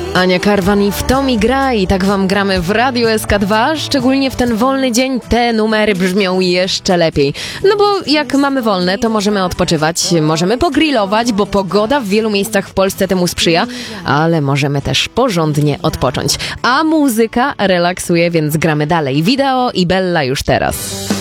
Ania Karwan i W to mi gra i tak wam gramy w Radiu SK2, szczególnie w ten wolny dzień te numery brzmią jeszcze lepiej. No bo jak mamy wolne, to możemy odpoczywać, możemy pogrillować, bo pogoda w wielu miejscach w Polsce temu sprzyja, ale możemy też porządnie odpocząć. A muzyka relaksuje, więc gramy dalej. Wideo i Bella już teraz.